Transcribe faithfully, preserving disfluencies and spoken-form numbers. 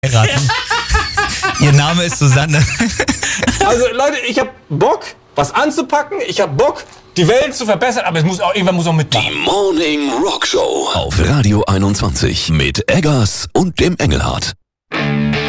heiraten. Ihr Name ist Susanne. Also Leute, ich hab Bock, was anzupacken. Ich hab Bock, die Welt zu verbessern, aber es muss auch, irgendwann muss auch mitmachen. Die Morning Rock Show auf Radio einundzwanzig mit Eggers und dem Engelhardt.